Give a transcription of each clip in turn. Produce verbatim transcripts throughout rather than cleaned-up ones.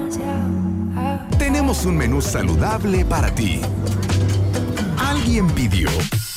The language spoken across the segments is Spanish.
Tenemos un menú saludable para ti. Alguien pidió...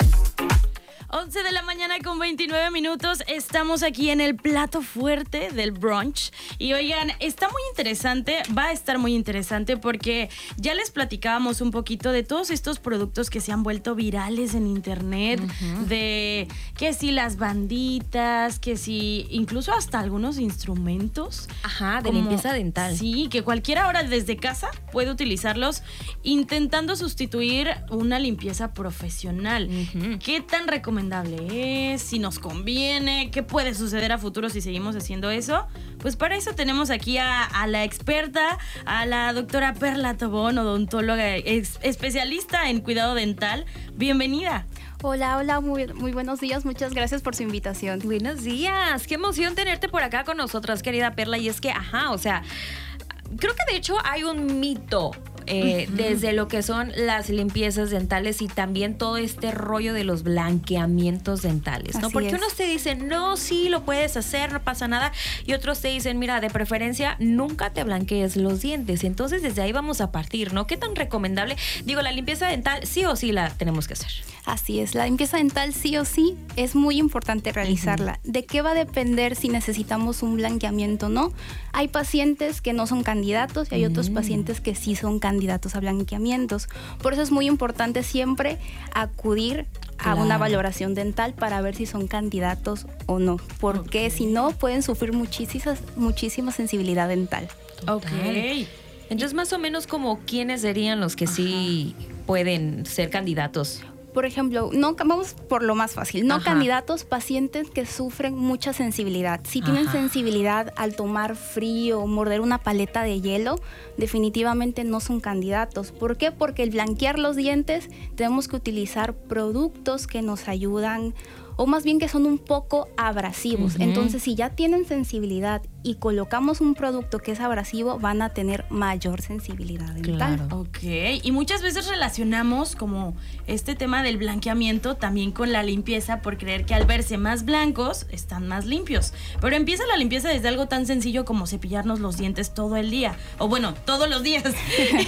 once de la mañana con veintinueve minutos, estamos aquí en el plato fuerte del brunch y oigan, está muy interesante, va a estar muy interesante porque ya les platicábamos un poquito de todos estos productos que se han vuelto virales en internet, uh-huh. de que si las banditas, que si incluso hasta algunos instrumentos. Ajá, de como, limpieza dental. Sí, que cualquiera ahora desde casa puede utilizarlos intentando sustituir una limpieza profesional. Uh-huh. ¿Qué tan recomendable es? Si nos conviene, ¿qué puede suceder a futuro si seguimos haciendo eso? Pues para eso tenemos aquí a, a la experta, a la doctora Perla Tobón, odontóloga, ex, especialista en cuidado dental. Bienvenida. Hola, hola, muy, muy buenos días, muchas gracias por su invitación. Buenos días, qué emoción tenerte por acá con nosotras, querida Perla, y es que, ajá, o sea, creo que de hecho hay un mito Eh, uh-huh. desde lo que son las limpiezas dentales y también todo este rollo de los blanqueamientos dentales, ¿no? Así Porque es. unos te dicen, no, sí, lo puedes hacer, no pasa nada, y otros te dicen, mira, de preferencia, nunca te blanquees los dientes. Entonces, desde ahí vamos a partir, ¿no? ¿Qué tan recomendable? Digo, la limpieza dental sí o sí la tenemos que hacer. Así es, la limpieza dental sí o sí es muy importante realizarla. Uh-huh. ¿De qué va a depender si necesitamos un blanqueamiento o no? Hay pacientes que no son candidatos y hay uh-huh. otros pacientes que sí son candidatos candidatos a blanqueamientos. Por eso es muy importante siempre acudir a claro. una valoración dental para ver si son candidatos o no, porque okay. si no pueden sufrir muchísimas, muchísima sensibilidad dental. Ok. Entonces, más o menos como quiénes serían los que Ajá. sí pueden ser candidatos. Por ejemplo, no, vamos por lo más fácil, no Ajá. candidatos, pacientes que sufren mucha sensibilidad. Si tienen Ajá. sensibilidad al tomar frío o morder una paleta de hielo, definitivamente no son candidatos. ¿Por qué? Porque el blanquear los dientes tenemos que utilizar productos que nos ayudan, o más bien que son un poco abrasivos. Uh-huh. Entonces, si ya tienen sensibilidad y colocamos un producto que es abrasivo, van a tener mayor sensibilidad dental. Claro. Ok, y muchas veces relacionamos como este tema del blanqueamiento también con la limpieza por creer que al verse más blancos están más limpios. Pero empieza la limpieza desde algo tan sencillo como cepillarnos los dientes todo el día. O bueno, todos los días. Yo,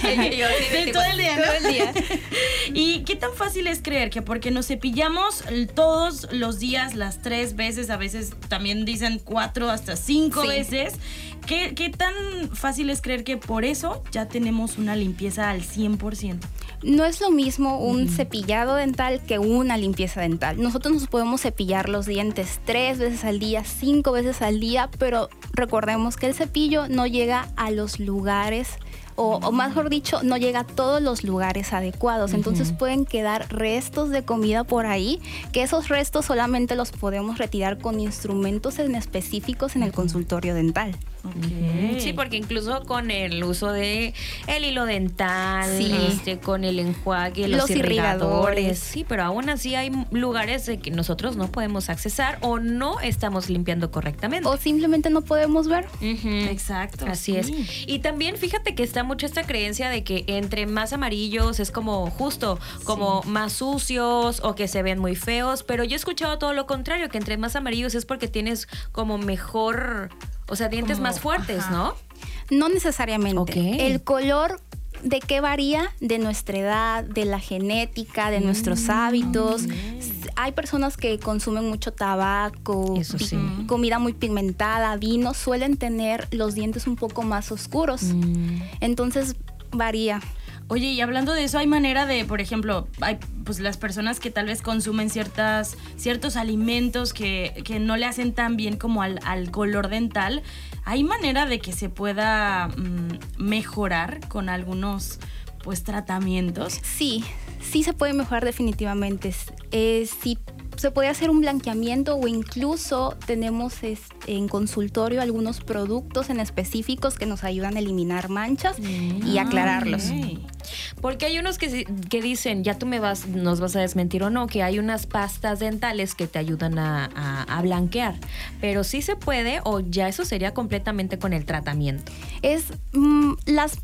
sí, todo el día, ¿no? Todo el día. ¿Y qué tan fácil es creer que porque nos cepillamos todos los días, las tres veces, a veces también dicen cuatro hasta cinco sí. veces, ¿qué, ¿qué tan fácil es creer que por eso ya tenemos una limpieza al cien por ciento? No es lo mismo un uh-huh. cepillado dental que una limpieza dental. Nosotros nos podemos cepillar los dientes tres veces al día, cinco veces al día, pero recordemos que el cepillo no llega a los lugares O, o mejor dicho, no llega a todos los lugares adecuados. Uh-huh. Entonces pueden quedar restos de comida por ahí, que esos restos solamente los podemos retirar con instrumentos en específicos en el consultorio dental. Okay. Sí, porque incluso con el uso de el hilo dental, sí. este, con el enjuague, los, los irrigadores. irrigadores. Sí, pero aún así hay lugares de que nosotros no podemos accesar o no estamos limpiando correctamente. O simplemente no podemos ver. Uh-huh. Exacto. Así sí. es. Y también fíjate que está mucho esta creencia de que entre más amarillos es como justo, como sí. más sucios o que se ven muy feos, pero yo he escuchado todo lo contrario, que entre más amarillos es porque tienes como mejor, o sea, dientes como, más fuertes, ajá. ¿no? No necesariamente. Okay. El color, ¿de qué varía? De nuestra edad, de la genética, de mm, nuestros hábitos. Okay. Hay personas que consumen mucho tabaco, Eso sí. pi- comida muy pigmentada, vino, suelen tener los dientes un poco más oscuros. Mm. Entonces, varía. Oye, y hablando de eso, ¿hay manera de, por ejemplo, hay pues las personas que tal vez consumen ciertas, ciertos alimentos que, que no le hacen tan bien como al, al color dental? ¿Hay manera de que se pueda mmm, mejorar con algunos pues tratamientos? Sí, sí se puede mejorar definitivamente. Eh, sí se puede hacer un blanqueamiento o incluso tenemos en consultorio algunos productos en específicos que nos ayudan a eliminar manchas mm. y aclararlos. Okay. Porque hay unos que, que dicen, ya tú me vas, nos vas a desmentir o no, que hay unas pastas dentales que te ayudan a, a, a blanquear. Pero sí se puede o ya eso sería completamente con el tratamiento. Es mmm, las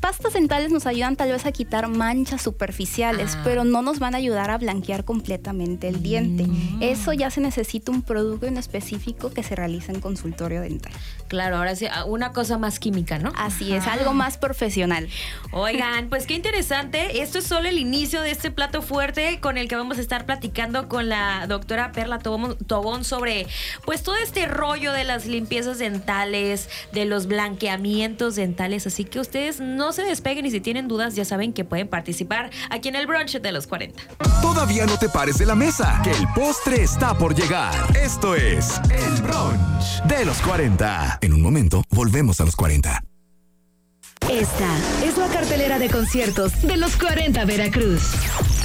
pastas dentales nos ayudan tal vez a quitar manchas superficiales, Ah. pero no nos van a ayudar a blanquear completamente el diente. Mm. Eso ya se necesita un producto en específico que se realiza en consultorio dental. Claro, ahora sí, una cosa más química, ¿no? Así es, Ajá. algo más profesional. Oigan, pues qué interesante. Esto es solo el inicio de este plato fuerte con el que vamos a estar platicando con la doctora Perla Tobón, Tobón sobre pues todo este rollo de las limpiezas dentales, de los blanqueamientos dentales. Así que ustedes no se despeguen y si tienen dudas ya saben que pueden participar aquí en el brunch de los cuarenta. Todavía no te pares de la mesa, que el postre está por llegar. Esto es el brunch de los cuarenta. En un momento, volvemos a los cuarenta. Esta es la cartelera de conciertos de los cuarenta Veracruz.